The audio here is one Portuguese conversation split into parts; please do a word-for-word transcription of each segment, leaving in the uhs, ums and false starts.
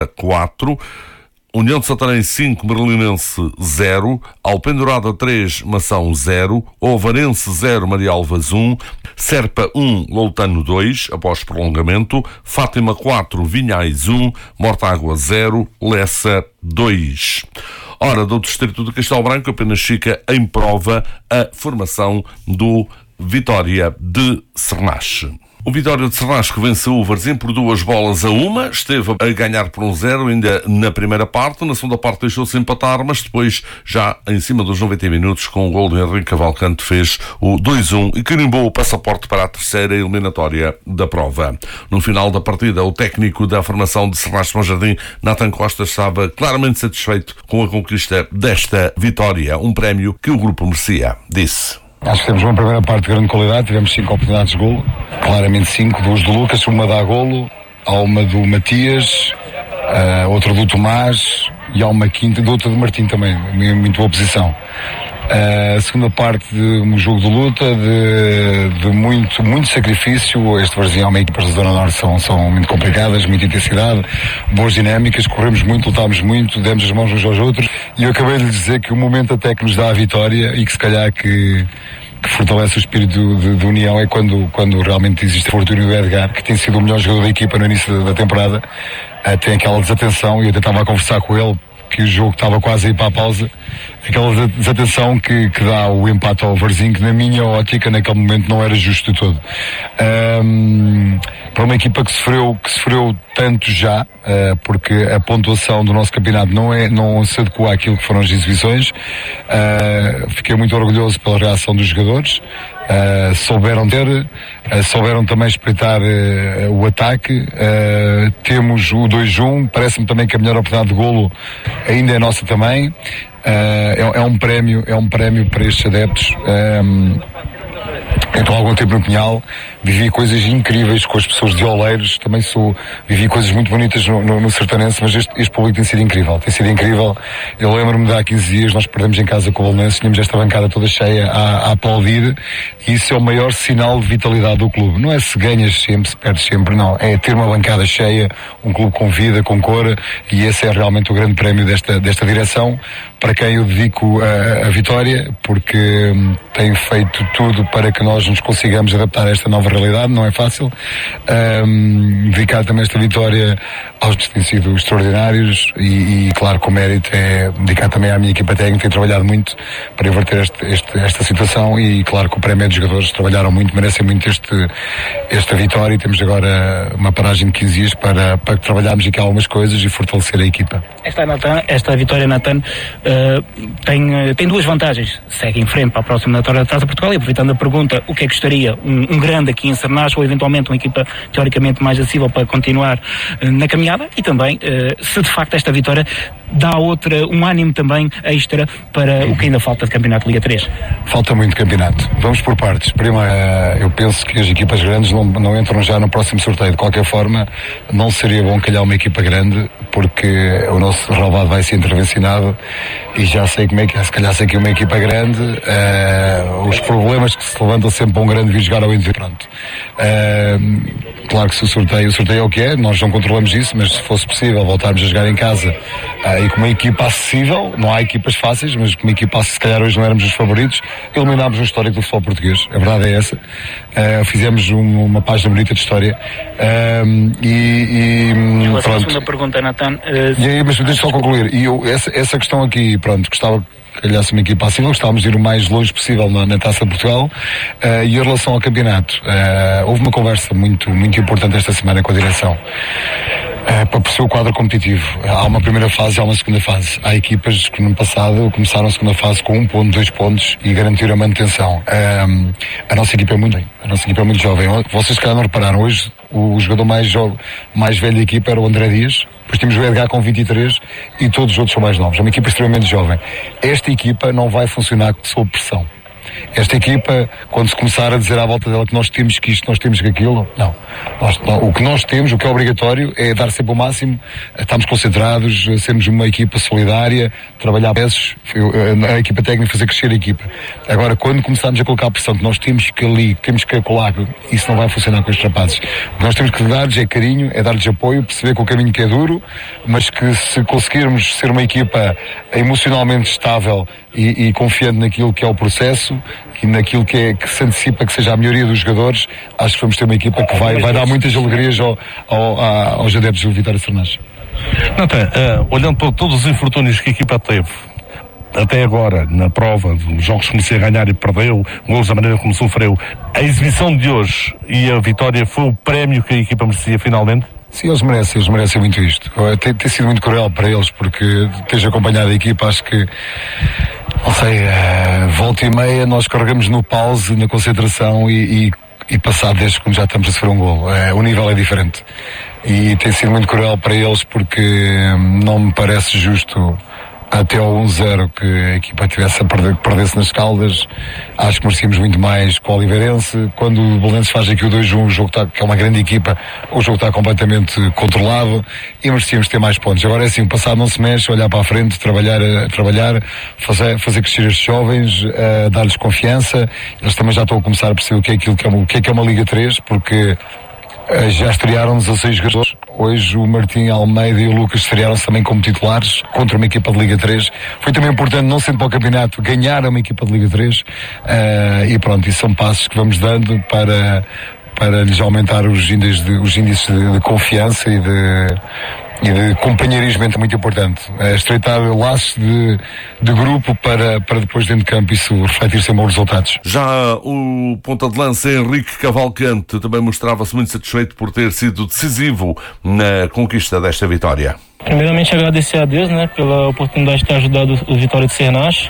quatro, União de Santarém cinco, Merlinense zero, Alpendurada três, Mação zero, Ovarense zero, Marialvas um, Serpa um, Loutano dois, após prolongamento, Fátima quatro, Vinhais um, Mortágua zero, Lessa dois. Ora, do distrito de Castelo Branco apenas fica em prova a formação do Vitória de Sernache. O Vitória de Sernache que venceu o Varzim por duas bolas a uma, esteve a ganhar por um zero ainda na primeira parte, na segunda parte deixou-se empatar, mas depois, já em cima dos noventa minutos, com o gol de Henrique Cavalcante, fez o dois a um e carimbou o passaporte para a terceira eliminatória da prova. No final da partida, o técnico da formação de Sernache Bom Jardim, Nathan Costa, estava claramente satisfeito com a conquista desta vitória, um prémio que o grupo merecia, disse. Acho que temos uma primeira parte de grande qualidade, tivemos cinco oportunidades de golo, claramente cinco, duas do Lucas, uma dá golo, há uma do Matias, uh, outra do Tomás e há uma quinta, outra do Martim também, muito boa posição. Uh, a segunda parte de um jogo de luta, de, de muito, muito sacrifício. Este Varzim é uma equipa da Zona Norte, são, são muito complicadas, muita intensidade, boas dinâmicas, corremos muito, lutámos muito, demos as mãos uns aos outros, e eu acabei de lhe dizer que o momento até que nos dá a vitória e que se calhar que que fortalece o espírito de, de união é quando, quando realmente existe a fortuna do Edgar, que tem sido o melhor jogador da equipa no início da, da temporada. Uh, tem aquela desatenção, e eu tentava conversar com ele que o jogo estava quase a ir para a pausa, aquela desatenção que, que dá o empate ao Varzim, que na minha ótica naquele momento não era justo de todo. Um, para uma equipa que sofreu, que sofreu tanto já, uh, porque a pontuação do nosso campeonato não, é, não se adequa àquilo que foram as exibições, uh, fiquei muito orgulhoso pela reação dos jogadores. Uh, souberam ter, uh, souberam também espreitar uh, o ataque. Uh, temos o dois a um, parece-me também que a melhor oportunidade de golo ainda é nossa também. Uh, é, é um prémio, é um prémio para estes adeptos. Um, Estou há algum tempo no Pinhal, vivi coisas incríveis com as pessoas de Oleiros, também sou, vivi coisas muito bonitas no, no, no Sertanense, mas este, este público tem sido incrível, tem sido incrível. Eu lembro-me de há quinze dias, nós perdemos em casa com o Belenenses, tínhamos esta bancada toda cheia a, a aplaudir, e isso é o maior sinal de vitalidade do clube. Não é se ganhas sempre, se perdes sempre, não. É ter uma bancada cheia, um clube com vida, com cor, e esse é realmente o grande prémio desta, desta direção, para quem eu dedico a, a vitória, porque hum, tem feito tudo para que nós nos consigamos adaptar a esta nova realidade, não é fácil. Um, dedicar também esta vitória aos que têm sido extraordinários e, e claro, com mérito é dedicar também à minha equipa técnica, que tem trabalhado muito para inverter este, este, esta situação, e claro que o prémio dos jogadores trabalharam muito, merecem muito este, esta vitória, e temos agora uma paragem de quinze dias para, para trabalharmos aqui algumas coisas e fortalecer a equipa. Esta, Nathan, esta vitória, Nathan, uh, tem, tem duas vantagens. Segue em frente para a próxima eliminatória da Taça de Portugal, e aproveitando a pergunta, o que é que gostaria? Um, um grande aqui em Sernache, ou eventualmente uma equipa teoricamente mais acessível para continuar uh, na caminhada, e também uh, se de facto esta vitória dá outra, um ânimo também extra para o que ainda falta de campeonato de Liga três. Falta muito campeonato. Vamos por partes. Primeiro, eu penso que as equipas grandes não, não entram já no próximo sorteio. De qualquer forma, não seria bom calhar uma equipa grande, porque o nosso relvado vai ser intervencionado, e já sei como é que é. Se calhar sei que uma equipa grande, uh, os problemas que se levantam sempre para um grande vir jogar ao Inter. Pronto. Uh, claro que se o sorteio, o sorteio é o que é, nós não controlamos isso, mas se fosse possível voltarmos a jogar em casa, uh, e com uma equipa acessível, não há equipas fáceis, mas com uma equipa acessível, se calhar hoje não éramos os favoritos, eliminámos o histórico do futebol português, a verdade é essa. Uh, fizemos um, uma página bonita de história, uh, e, e em pronto. A segunda pergunta, Nathan. Uh... E aí, mas deixa só concluir, e eu, essa, essa questão aqui, pronto, gostava que calhasse uma equipa acessível, gostávamos de ir o mais longe possível na, na Taça de Portugal, uh, e em relação ao campeonato, uh, houve uma conversa muito, muito importante esta semana com a direção. Uh, para perceber o quadro competitivo. Há uma primeira fase e há uma segunda fase. Há equipas que no passado começaram a segunda fase com um ponto, dois pontos e garantiram a manutenção. Uh, a nossa equipa é muito bem. A nossa equipa é muito jovem. Vocês se calhar não repararam, hoje o jogador mais, jo- mais velho da equipa era o André Dias. Depois temos o Edgar com vinte e três e todos os outros são mais novos. É uma equipa extremamente jovem. Esta equipa não vai funcionar sob pressão. Esta equipa, quando se começar a dizer à volta dela que nós temos que isto, nós temos que aquilo, não. Nós, o que nós temos, o que é obrigatório, é dar sempre o máximo, estamos concentrados, sermos uma equipa solidária, trabalhar peças, a equipa técnica fazer crescer a equipa. Agora, quando começarmos a colocar a pressão que nós temos que ali, temos que colar, isso não vai funcionar com estes rapazes. O que nós temos que dar-lhes é carinho, é dar-lhes apoio, perceber que o caminho que é duro, mas que se conseguirmos ser uma equipa emocionalmente estável e, e confiante naquilo que é o processo e naquilo que, é, que se antecipa que seja a maioria dos jogadores, acho que vamos ter uma equipa que vai, vai dar muitas alegrias ao, ao, aos adeptos do Vitória de Sernás. Natan, uh, olhando para todos os infortúnios que a equipa teve até agora, na prova, os jogos que comecei a ganhar e perdeu, gols da maneira como sofreu, a exibição de hoje e a vitória foi o prémio que a equipa merecia finalmente? Sim, eles merecem, eles merecem muito isto. Tem, tem sido muito cruel para eles, porque tens acompanhado a equipa, acho que, não sei, uh, volta e meia nós carregamos no pause, na concentração e, e, e passado desde que já estamos a sofrer um gol. Uh, o nível é diferente. E tem sido muito cruel para eles porque um, não me parece justo até ao um zero que a equipa tivesse a perder, que perdesse nas Caldas. Acho que merecíamos muito mais com o Oliveirense. Quando o Belenenses faz aqui o dois a um, o jogo está, que é uma grande equipa, o jogo está completamente controlado e merecíamos ter mais pontos. Agora é assim, o passado não se mexe, olhar para a frente, trabalhar, trabalhar fazer, fazer crescer estes jovens, uh, dar-lhes confiança. Eles também já estão a começar a perceber o que é aquilo que é, o que é, que é uma Liga três, porque já estrearam dezasseis jogadores. Hoje o Martim Almeida e o Lucas estrearam-se também como titulares contra uma equipa de Liga três. Foi também importante, não sendo para o campeonato, ganhar uma equipa de Liga três. Uh, e pronto, e são passos que vamos dando para, para lhes aumentar os índices de, os índices de, de confiança e de, e de companheirismo. É muito importante. É estreitar laços de, de grupo para, para depois dentro de campo isso refletir-se em bons resultados. Já o ponta de lança Henrique Cavalcante também mostrava-se muito satisfeito por ter sido decisivo na conquista desta vitória. Primeiramente agradecer a Deus, né, pela oportunidade de ter ajudado o Vitória de Sernás.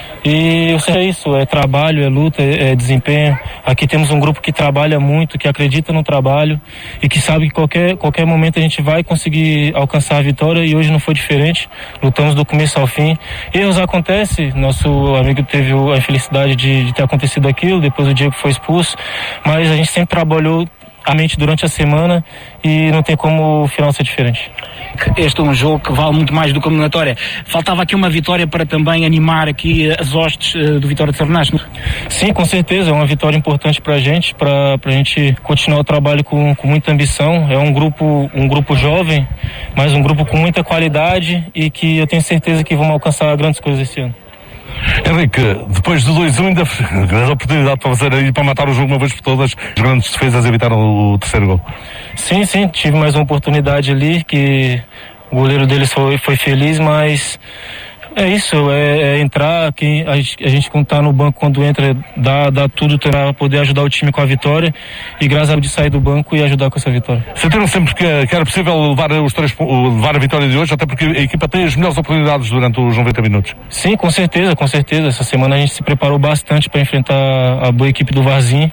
E eu sei é isso, é trabalho, é luta, é, é desempenho. Aqui temos um grupo que trabalha muito, que acredita no trabalho e que sabe que qualquer, qualquer momento a gente vai conseguir alcançar a vitória, e hoje não foi diferente. Lutamos do começo ao fim. Erros acontecem, nosso amigo teve a infelicidade de, de ter acontecido aquilo, depois o Diego foi expulso, mas a gente sempre trabalhou a mente durante a semana e não tem como o final ser diferente. Este é um jogo que vale muito mais do que a eliminatória. Faltava aqui uma vitória para também animar aqui as hostes uh, do Vitória de Sernás. Sim, com certeza, é uma vitória importante para a gente, para a gente continuar o trabalho com, com muita ambição. É um grupo, um grupo jovem, mas um grupo com muita qualidade e que eu tenho certeza que vamos alcançar grandes coisas esse ano. Henrique, depois do dois a um ainda grande oportunidade para fazer aí, para matar o jogo uma vez por todas. As grandes defesas evitaram o terceiro gol. Sim, sim, tive mais uma oportunidade ali, que o goleiro deles foi, foi feliz, mas é isso, é, é entrar, quem, a, a gente quando tá no banco, quando entra, dá, dá tudo para poder ajudar o time com a vitória, e graças a Deus de sair do banco e ajudar com essa vitória. Sentiram sempre que, que era possível levar, os três, levar a vitória de hoje, até porque a equipa tem as melhores oportunidades durante os noventa minutos? Sim, com certeza, com certeza. Essa semana a gente se preparou bastante para enfrentar a boa equipe do Varzim,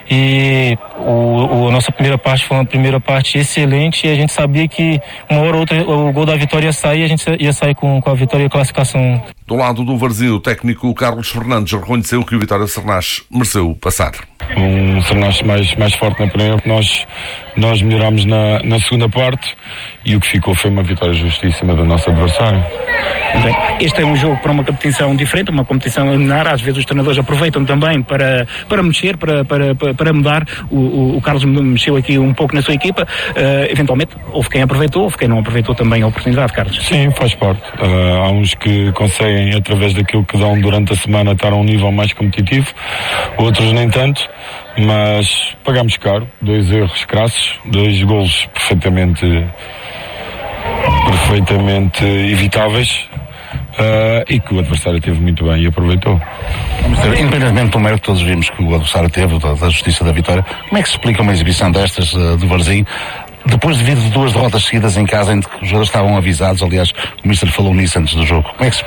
e o, o, a nossa primeira parte foi uma primeira parte excelente, e a gente sabia que uma hora ou outra o gol da vitória ia sair, e a gente ia sair com, com a vitória e a classificação. Do lado do Varzim, o técnico Carlos Fernandes reconheceu que o Vitória de Sernás mereceu passar. Um Sernás mais, mais forte na primeira, nós, nós melhorámos na, na segunda parte, e o que ficou foi uma vitória justíssima do nosso adversário. Bem, este é um jogo para uma competição diferente, uma competição eliminar. Às vezes os treinadores aproveitam também para, para mexer, para, para, para mudar. O, o, o Carlos mexeu aqui um pouco na sua equipa. Uh, eventualmente, houve quem aproveitou, houve quem não aproveitou também a oportunidade, Carlos. Sim, faz parte. Uh, há uns que conseguem, através daquilo que dão durante a semana, estar a um nível mais competitivo, outros nem tanto. Mas pagámos caro, dois erros crassos, dois golos perfeitamente, perfeitamente evitáveis. Uh, e que o adversário teve muito bem e aproveitou. Independentemente do mérito que todos vimos que o adversário teve, da, da justiça da vitória, como é que se explica uma exibição destas uh, do Varzim, depois de vir de duas derrotas seguidas em casa, em que os jogadores estavam avisados? Aliás, o Mister falou nisso antes do jogo. Como é que se explica?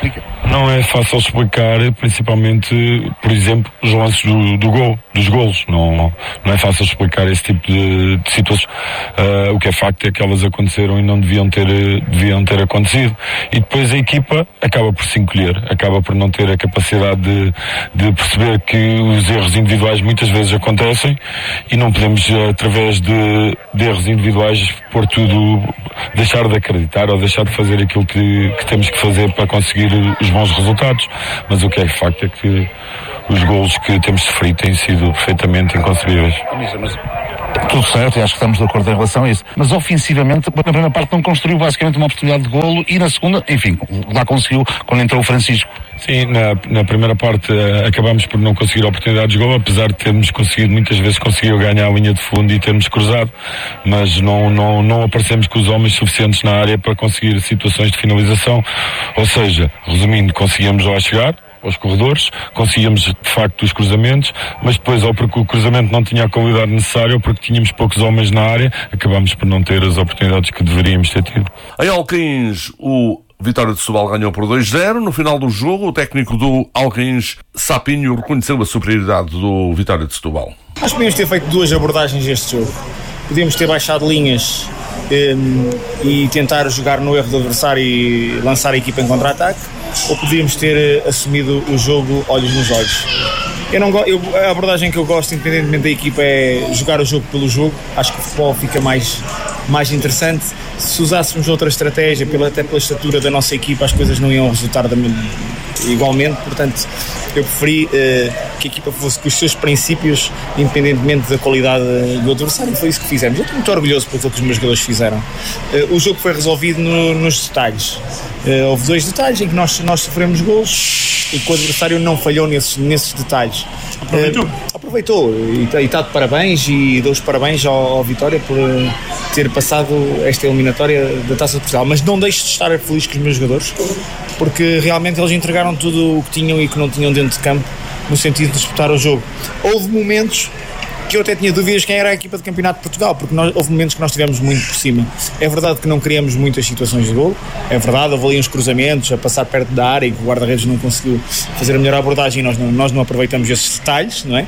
Não é fácil explicar, principalmente, por exemplo, os lances do, do gol, dos golos. Não, não é fácil explicar esse tipo de, de situações. Uh, o que é facto é que elas aconteceram e não deviam ter, deviam ter acontecido. E depois a equipa acaba por se encolher, acaba por não ter a capacidade de, de perceber que os erros individuais muitas vezes acontecem e não podemos, através de, de erros individuais, pôr tudo, deixar de acreditar ou deixar de fazer aquilo que, que temos que fazer para conseguir os bons resultados. Mas o que é facto é que os golos que temos sofrido têm sido perfeitamente inconcebíveis. Mas tudo certo, e acho que estamos de acordo em relação a isso. Mas ofensivamente, na primeira parte não construiu basicamente uma oportunidade de golo e na segunda, enfim, lá conseguiu quando entrou o Francisco. Sim, na, na primeira parte uh, acabámos por não conseguir oportunidades de golo, apesar de termos conseguido, muitas vezes conseguiu ganhar a linha de fundo e termos cruzado, mas não, não, não aparecemos com os homens suficientes na área para conseguir situações de finalização. Ou seja, resumindo, conseguíamos lá chegar aos corredores, conseguíamos de facto os cruzamentos, mas depois, ou porque o cruzamento não tinha a qualidade necessária, ou porque tínhamos poucos homens na área, acabámos por não ter as oportunidades que deveríamos ter tido. Em Alcaíns, o Vitória de Setúbal ganhou por dois zero. No final do jogo, o técnico do Alcaíns, Sapinho, reconheceu a superioridade do Vitória de Setúbal. Acho que podíamos ter feito duas abordagens neste jogo. Podíamos ter baixado linhas um, e tentar jogar no erro do adversário e lançar a equipa em contra-ataque, ou podíamos ter assumido o jogo olhos nos olhos. Eu não, eu, a abordagem que eu gosto, independentemente da equipa, é jogar o jogo pelo jogo. Acho que o futebol fica mais, mais interessante. Se usássemos outra estratégia, pela, até pela estatura da nossa equipa, as coisas não iam resultar da mesma, igualmente. Portanto, eu preferi uh, que a equipa fosse com os seus princípios, independentemente da qualidade do adversário. Foi isso que fizemos. Eu estou muito orgulhoso pelo que os meus jogadores fizeram. Uh, o jogo foi resolvido no, nos detalhes. Uh, houve dois detalhes em que nós, nós sofremos golos e que o adversário não falhou nesses, nesses detalhes. Aproveitou? Uh, aproveitou e está de parabéns, e dou os parabéns ao, ao Vitória por uh, ter passado esta eliminatória da Taça de Portugal. Mas não deixo de estar feliz com os meus jogadores, porque realmente eles entregaram tudo o que tinham e que não tinham dentro de campo, no sentido de disputar o jogo. Houve momentos que eu até tinha dúvidas quem era a equipa de campeonato de Portugal, porque nós, houve momentos que nós estivemos muito por cima. É verdade que não criamos muitas situações de golo, é verdade, houve ali uns cruzamentos a passar perto da área e que o guarda-redes não conseguiu fazer a melhor abordagem e nós não, nós não aproveitamos esses detalhes, não é?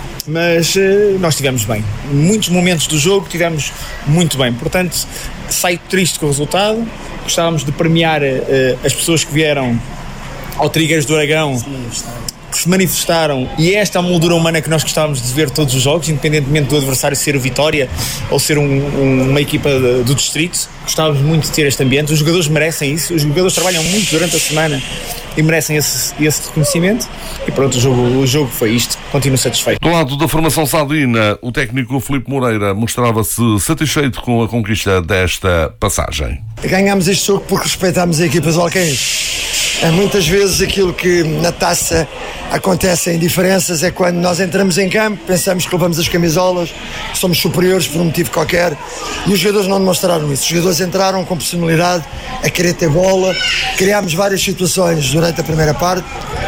Mas uh, nós estivemos bem. Muitos momentos do jogo tivemos muito bem, portanto saio triste com o resultado. Gostávamos de premiar uh, as pessoas que vieram ao Trigueiros do Aragão, que se manifestaram, e esta é a moldura humana que nós gostávamos de ver todos os jogos, independentemente do adversário ser o Vitória ou ser um, um, uma equipa de, do distrito. Gostávamos muito de ter este ambiente. Os jogadores merecem isso, os jogadores trabalham muito durante a semana e merecem esse, esse reconhecimento. E pronto, o jogo, o jogo foi isto. Continuo satisfeito. Do lado da formação sadina, o técnico Filipe Moreira mostrava-se satisfeito com a conquista desta passagem. Ganhámos este jogo porque respeitámos a equipa do Alcaíns. Muitas vezes aquilo que na taça acontece em diferenças é quando nós entramos em campo, pensamos que levamos as camisolas, que somos superiores por um motivo qualquer, e os jogadores não demonstraram isso. Os jogadores entraram com personalidade, a querer ter bola, criámos várias situações durante a primeira parte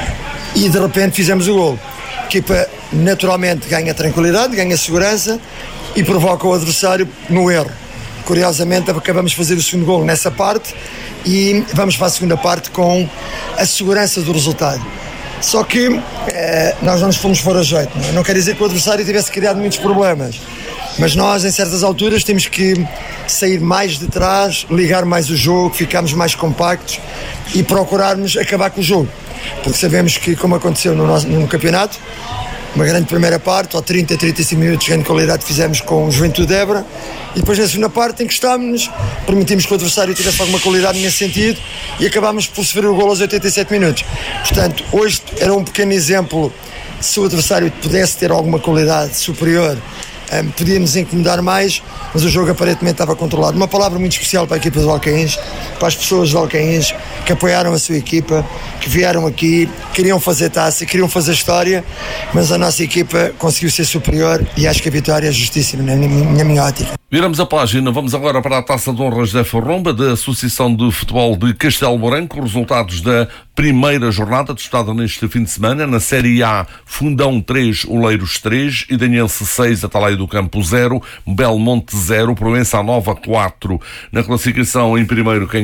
e de repente fizemos o golo. A equipa naturalmente ganha tranquilidade, ganha segurança e provoca o adversário no erro. Curiosamente acabamos de fazer o segundo golo nessa parte e vamos para a segunda parte com a segurança do resultado. Só que eh, nós não nos fomos fora a jeito. Não, não quer dizer que o adversário tivesse criado muitos problemas, mas nós em certas alturas temos que sair mais de trás, ligar mais o jogo, ficarmos mais compactos e procurarmos acabar com o jogo, porque sabemos que, como aconteceu no, nosso, no campeonato, uma grande primeira parte, ou trinta, trinta e cinco minutos de grande qualidade fizemos com o Juventude de Évora, e depois na segunda parte encostámos-nos, permitimos que o adversário tivesse alguma qualidade nesse sentido e acabámos por sofrer o golo aos oitenta e sete minutos. Portanto, hoje era um pequeno exemplo. Se o adversário pudesse ter alguma qualidade superior, um, podíamos incomodar mais, mas o jogo aparentemente estava controlado. Uma palavra muito especial para a equipa dos Alcaíns, para as pessoas dos Alcaíns que apoiaram a sua equipa, que vieram aqui, queriam fazer taça, queriam fazer história, mas a nossa equipa conseguiu ser superior e acho que a vitória é justíssima na minha, na minha ótica. Viramos a página, vamos agora para a Taça de Honra José Farromba, da Associação de Futebol de Castelo Branco, resultados da primeira jornada disputada neste fim de semana. Na Série A, Fundão três, Oleiros três, Idanhense seis, Atalaia do Campo zero, Belmonte zero, Proença Nova quatro. Na classificação, em primeiro, quem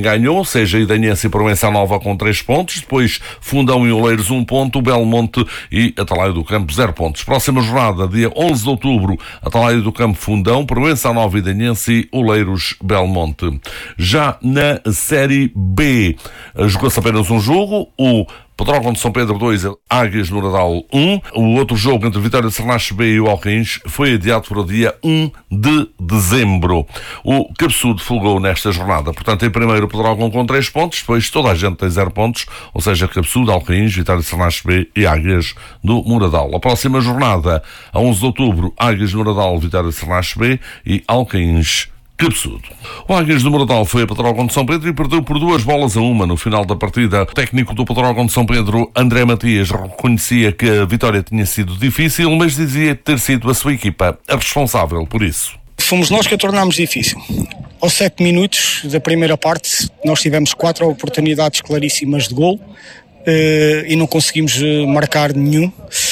ganhou, seja Idanhense e Proença Nova com três pontos, depois Fundão e Oleiros um ponto, Belmonte e Atalaia do Campo zero pontos. Próxima jornada, dia onze de outubro, Atalaia do Campo Fundão, Proença Nova Idanhense e Oleiros Belmonte. Já na Série B, jogou-se apenas um jogo, o Pedrógão de São Pedro dois, Águias no Nadal um. O outro jogo entre Vitória de Sernache B e o Alcaíns foi adiado para o dia um de dezembro. O Cabeçudo folgou nesta jornada. Portanto, em primeiro o Pedrógão com três pontos, depois toda a gente tem zero pontos, ou seja, Cabeçudo, Alcaíns, Vitória de Sernache B e Águias do Moradal. A próxima jornada, a onze de outubro, Águias no Nadal, Vitória de Sernache B e Alcaíns Cabeçudo. O Águias do Moradal foi a Pedrógão de São Pedro e perdeu por duas bolas a uma no final da partida. O técnico do Pedrógão de São Pedro, André Matias, reconhecia que a vitória tinha sido difícil, mas dizia ter sido a sua equipa a responsável por isso. Fomos nós que a tornámos difícil. Aos sete minutos da primeira parte, nós tivemos quatro oportunidades claríssimas de gol uh, e não conseguimos marcar nenhum.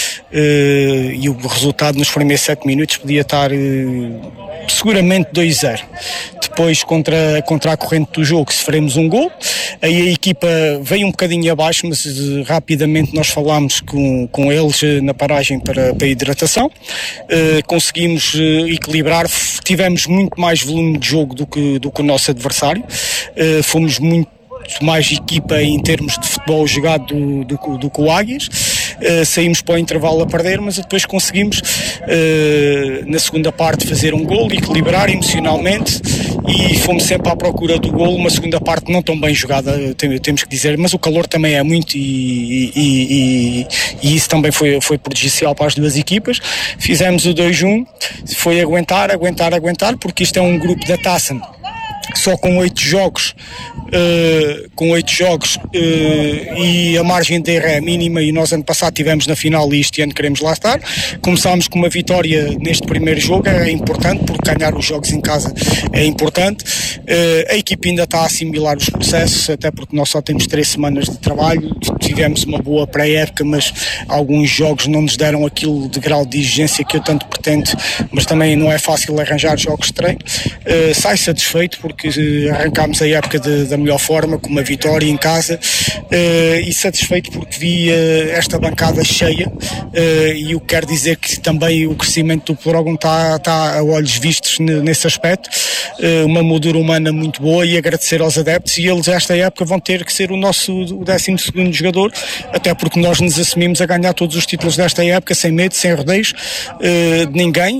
Uh, e o resultado nos primeiros sete minutos podia estar uh, seguramente dois a zero. Depois, contra, contra a corrente do jogo, sofremos um gol. Aí a equipa veio um bocadinho abaixo, mas uh, rapidamente nós falámos com, com eles uh, na paragem para, para a hidratação. Uh, conseguimos uh, equilibrar, tivemos muito mais volume de jogo do que, do que o nosso adversário. Uh, fomos muito mais equipa em termos de futebol jogado do, do, do que o Águias. Uh, saímos para o intervalo a perder, mas depois conseguimos uh, na segunda parte fazer um golo, equilibrar emocionalmente e fomos sempre à procura do golo. Uma segunda parte não tão bem jogada, temos que dizer, mas o calor também é muito e, e, e, e isso também foi, foi prejudicial para as duas equipas. Fizemos o dois a um, foi aguentar, aguentar, aguentar, porque isto é um grupo da taça só com oito jogos, uh, com oito jogos uh, e a margem de erro é mínima, e nós ano passado tivemos na final e este ano queremos lá estar. Começámos com uma vitória neste primeiro jogo, é importante, porque ganhar os jogos em casa é importante. Uh, a equipe ainda está a assimilar os processos, até porque nós só temos três semanas de trabalho, tivemos uma boa pré-época, mas alguns jogos não nos deram aquilo de grau de exigência que eu tanto pretendo, mas também não é fácil arranjar jogos de treino. Uh, sai satisfeito porque arrancámos a época de, da melhor forma, com uma vitória em casa, uh, e satisfeito porque vi uh, esta bancada cheia, uh, e eu quero dizer que também o crescimento do Pedrógão está, está a olhos vistos nesse aspecto, uh, uma moldura humana muito boa, e agradecer aos adeptos, e eles esta época vão ter que ser o nosso o décimo segundo jogador, até porque nós nos assumimos a ganhar todos os títulos desta época, sem medo, sem rodeios uh, de ninguém,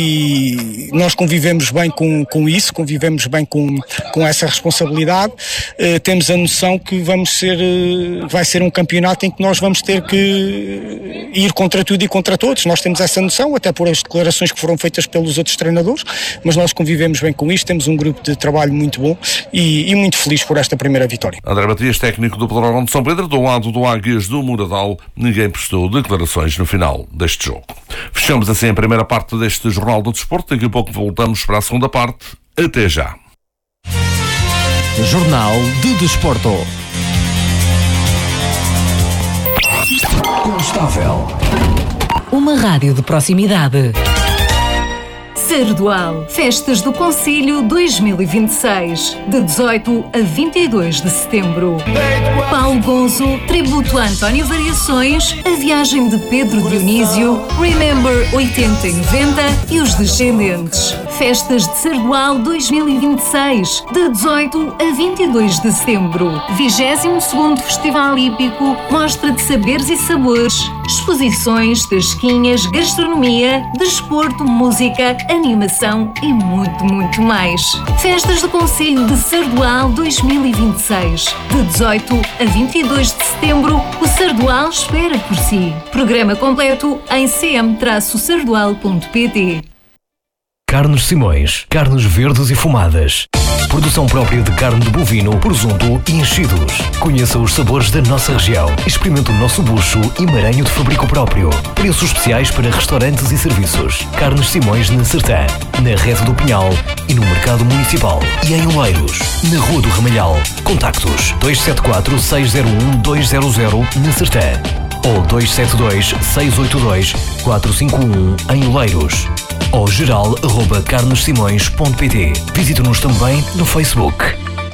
e nós convivemos bem com, com isso, convivemos bem com com essa responsabilidade. Uh, temos a noção que vamos ser, uh, vai ser um campeonato em que nós vamos ter que ir contra tudo e contra todos. Nós temos essa noção, até por as declarações que foram feitas pelos outros treinadores, mas nós convivemos bem com isto, temos um grupo de trabalho muito bom e, e muito feliz por esta primeira vitória. André Matias, técnico do Pedrógão de São Pedro, do lado do Águias do Moradal, ninguém prestou declarações no final deste jogo. Fechamos assim a primeira parte deste Jornal do Desporto, daqui a pouco voltamos para a segunda parte. Até já. Jornal de Desporto. Instável. Uma rádio de proximidade. Sardual, Festas do Concelho dois mil e vinte e seis, de dezoito a vinte e dois de setembro. Paulo Gonzo, tributo a António Variações, a viagem de Pedro Dionísio, Remember oitenta e noventa e os Descendentes. Festas de Sardual dois mil e vinte e seis, de dezoito a vinte e dois de setembro. vigésimo segundo Festival Hípico, mostra de saberes e sabores, exposições, tasquinhas, gastronomia, desporto, música, animação e muito, muito mais. Festas do Concelho de Sardual dois mil e vinte e seis. De dezoito a vinte e dois de setembro, o Sardual espera por si. Programa completo em c m sardual ponto p t. Carnes Simões, carnes verdes e fumadas. Produção própria de carne de bovino, presunto e enchidos. Conheça os sabores da nossa região. Experimente o nosso bucho e maranho de fabrico próprio. Preços especiais para restaurantes e serviços. Carnes Simões na Sertã, na Rede do Pinhal e no Mercado Municipal. E em Oleiros, na Rua do Ramalhal. Contactos dois sete quatro, seis zero um, dois zero zero na Sertã ou dois sete dois, seis oito dois, quatro cinco um em Oleiros. Ou geral arroba carnes simões ponto p t. Visite-nos também no Facebook.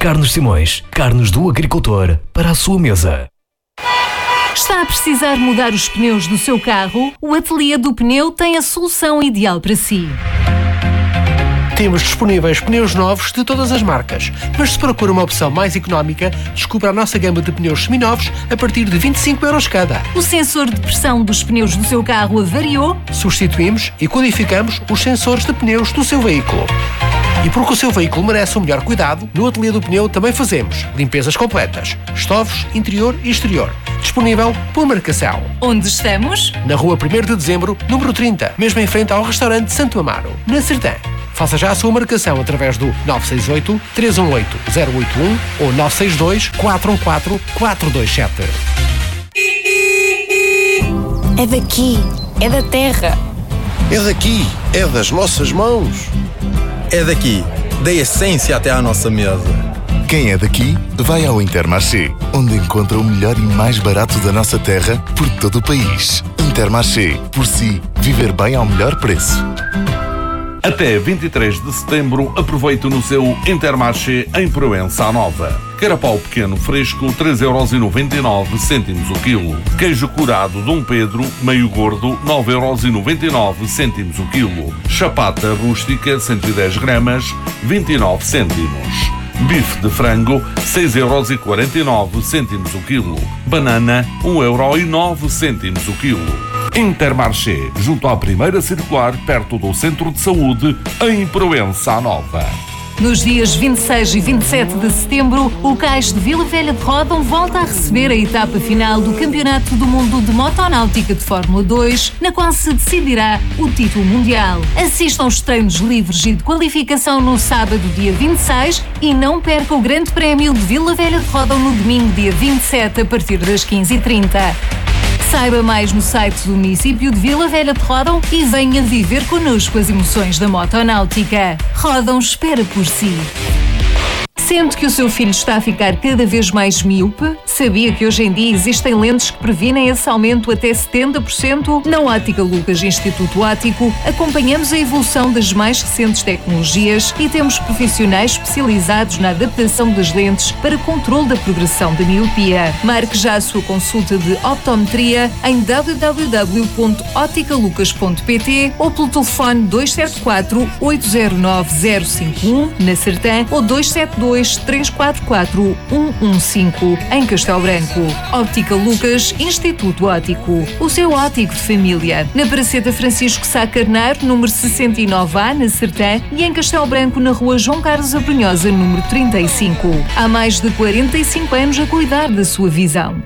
Carlos Simões, carnes do agricultor para a sua mesa. Está a precisar mudar os pneus do seu carro? O Ateliê do Pneu tem a solução ideal para si. Temos disponíveis pneus novos de todas as marcas, mas se procura uma opção mais económica, descubra a nossa gama de pneus seminovos a partir de vinte e cinco euros cada. O sensor de pressão dos pneus do seu carro avariou? Substituímos e codificamos os sensores de pneus do seu veículo. E porque o seu veículo merece o melhor cuidado, no Ateliê do Pneu também fazemos limpezas completas, estovos, interior e exterior. Disponível por marcação. Onde estamos? Na rua primeiro de dezembro, número trinta, mesmo em frente ao restaurante Santo Amaro, na Sertã. Faça já a sua marcação através do nove seis oito, três um oito, zero oito um ou nove seis dois, quatro um quatro, quatro dois sete. É daqui, é da terra. É daqui, é das nossas mãos. É daqui, da essência até à nossa mesa. Quem é daqui, vai ao Intermarché, onde encontra o melhor e mais barato da nossa terra por todo o país. Intermarché, por si, viver bem ao melhor preço. Até vinte e três de setembro, aproveite no seu Intermarché em Proença Nova. Carapau pequeno fresco, três euros e noventa e nove cêntimos o quilo. Queijo curado Dom Pedro, meio gordo, nove euros e noventa e nove cêntimos o quilo. Chapata rústica, cento e dez gramas, vinte e nove cêntimos. Bife de frango, seis euros e quarenta e nove cêntimos o quilo. Banana, um euro e nove cêntimos o quilo. Intermarché, junto à primeira circular, perto do Centro de Saúde, em Proença Nova. Nos dias vinte e seis e vinte e sete de setembro, o Cais de Vila Velha de Ródão volta a receber a etapa final do Campeonato do Mundo de Motonáutica de Fórmula dois, na qual se decidirá o título mundial. Assistam aos treinos livres e de qualificação no sábado, dia vinte e seis, e não perca o Grande Prémio de Vila Velha de Ródão no domingo, dia vinte e sete, a partir das quinze e trinta. Saiba mais no site do município de Vila Velha de Ródão e venha viver connosco as emoções da motonáutica. Ródão espera por si. Sente que o seu filho está a ficar cada vez mais míope? Sabia que hoje em dia existem lentes que previnem esse aumento até setenta por cento? Na Ótica Lucas Instituto Óptico, acompanhamos a evolução das mais recentes tecnologias e temos profissionais especializados na adaptação das lentes para controle da progressão da miopia. Marque já a sua consulta de optometria em w w w ponto ótica lucas ponto p t ou pelo telefone dois sete quatro, oito zero nove, zero cinco um na Sertã ou dois sete dois, três quatro quatro, um um cinco em Castelo Branco. Óptica Lucas Instituto Óptico, o seu óptico de família. Na Praceta Francisco Sá Carneiro, número sessenta e nove A, na Sertã, e em Castelo Branco, na rua João Carlos Abrunhosa, número trinta e cinco. Há mais de quarenta e cinco anos a cuidar da sua visão.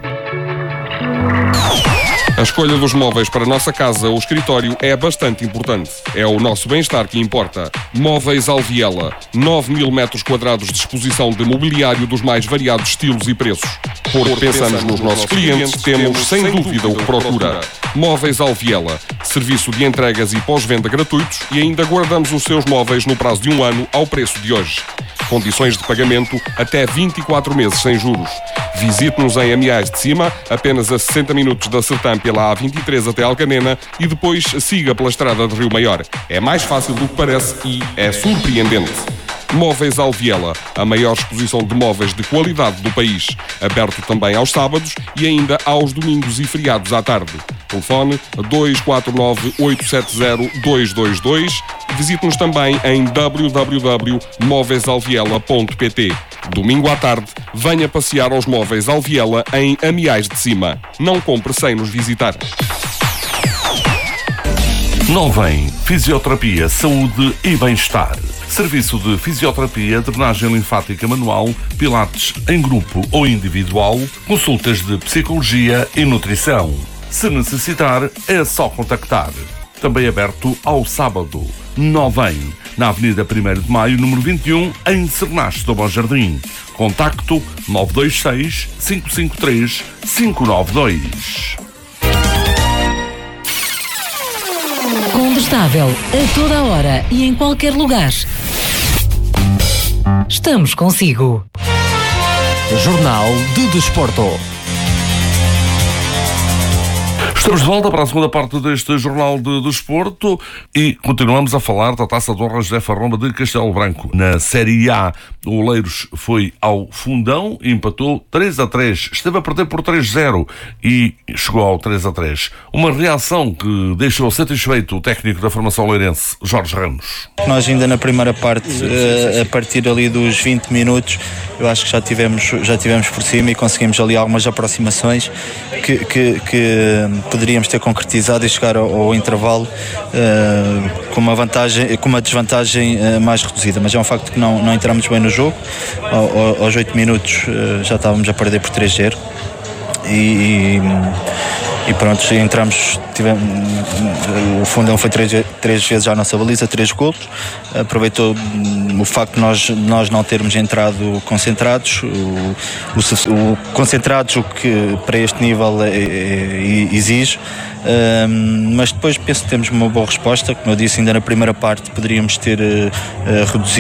A escolha dos móveis para a nossa casa ou escritório é bastante importante. É o nosso bem-estar que importa. Móveis Alviela. nove mil metros quadrados de exposição de mobiliário dos mais variados estilos e preços. Porque pensamos nos nossos clientes, temos sem dúvida o que procura. Móveis Alviela. Serviço de entregas e pós-venda gratuitos e ainda guardamos os seus móveis no prazo de um ano ao preço de hoje. Condições de pagamento até vinte e quatro meses sem juros. Visite-nos em Amiais de Cima, apenas a sessenta minutos da Sertã pela A vinte e três até Alcanena e depois siga pela estrada de Rio Maior. É mais fácil do que parece e é surpreendente. Móveis Alviela, a maior exposição de móveis de qualidade do país. Aberto também aos sábados e ainda aos domingos e feriados à tarde. Telefone dois quatro nove, oito sete zero, dois dois dois. Visite-nos também em w w w ponto móveis alviela ponto p t. Domingo à tarde, venha passear aos Móveis Alviela em Amiais de Cima. Não compre sem nos visitar. Novem Fisioterapia, Saúde e Bem-Estar. Serviço de fisioterapia, drenagem linfática manual, pilates em grupo ou individual, consultas de psicologia e nutrição. Se necessitar, é só contactar. Também aberto ao sábado. Novem, na Avenida primeiro de Maio, número vinte e um, em Sernache do Bom Jardim. Contacto nove dois seis, cinco cinco três, cinco nove dois. Combustável a toda a hora e em qualquer lugar. Estamos consigo. Jornal de Desporto. Estamos de volta para a segunda parte deste Jornal de Desporto e continuamos a falar da Taça de Honra José Farromba de Castelo Branco. Na Série A, o Oleiros foi ao Fundão e empatou três a três. Esteve a perder por três a zero e chegou ao três a três. Uma reação que deixou satisfeito o técnico da formação oleirense, Jorge Ramos. Nós ainda na primeira parte, a partir ali dos vinte minutos, eu acho que já tivemos, já tivemos por cima e conseguimos ali algumas aproximações que, que, que poderíamos ter concretizado e chegar ao, ao intervalo uh, com uma vantagem, com uma desvantagem uh, mais reduzida, mas é um facto que não, não entramos bem no jogo. Ao, aos oito minutos uh, já estávamos a perder por três a zero e, e pronto, entramos, tivemos, o Fundão foi três, três vezes à nossa baliza, três golos, aproveitou o facto de nós, nós não termos entrado concentrados, o, o, o concentrados, o que para este nível é, é, exige, um, mas depois penso que temos uma boa resposta, como eu disse ainda na primeira parte, poderíamos ter uh, reduzido